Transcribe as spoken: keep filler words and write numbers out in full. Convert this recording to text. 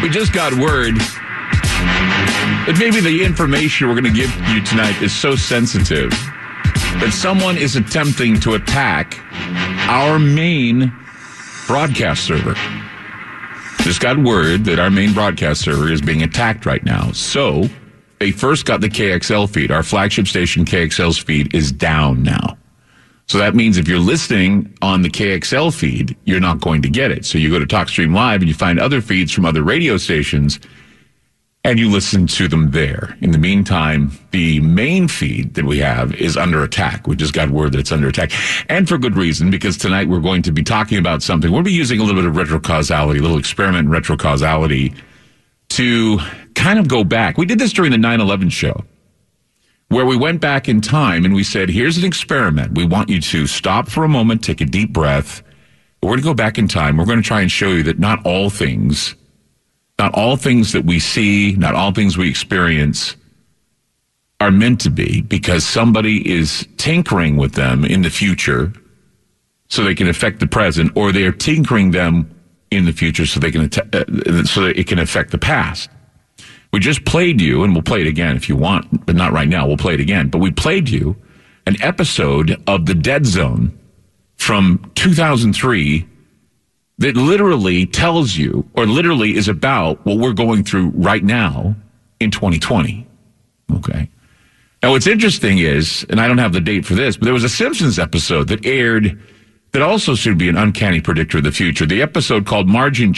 We just got word that maybe the information we're going to give you tonight is so sensitive that someone is attempting to attack our main broadcast server. Just got word that our main broadcast server is being attacked right now. So they first got the K X L feed. Our flagship station K X L's feed is down now. So that means if you're listening on the K X L feed, you're not going to get it. So you go to TalkStream Live and you find other feeds from other radio stations and you listen to them there. In the meantime, the main feed that we have is under attack. We just got word that it's under attack. And for good reason, because tonight we're going to be talking about something. We'll be using a little bit of retrocausality, a little experiment in retrocausality to kind of go back. We did this during the nine eleven show, where we went back in time and we said, here's an experiment. We want you to stop for a moment, take a deep breath. We're going to go back in time. We're going to try and show you that not all things, not all things that we see, not all things we experience are meant to be, because somebody is tinkering with them in the future so they can affect the present, or they're tinkering them in the future so they can uh, so that it can affect the past. We just played you, and we'll play it again if you want, but not right now. We'll play it again. But we played you an episode of The Dead Zone from two thousand three that literally tells you, or literally is about what we're going through right now in twenty twenty. Okay. Now, what's interesting is, and I don't have the date for this, but there was a Simpsons episode that aired that also should be an uncanny predictor of the future. The episode called Margin